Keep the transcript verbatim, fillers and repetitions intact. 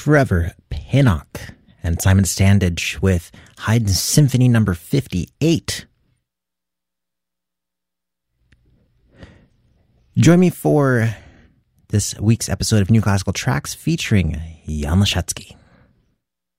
Trevor Pinnock and Simon Standage with Haydn Symphony number fifty-eight. Join me for this week's episode of New Classical Tracks featuring Jan Leschetski.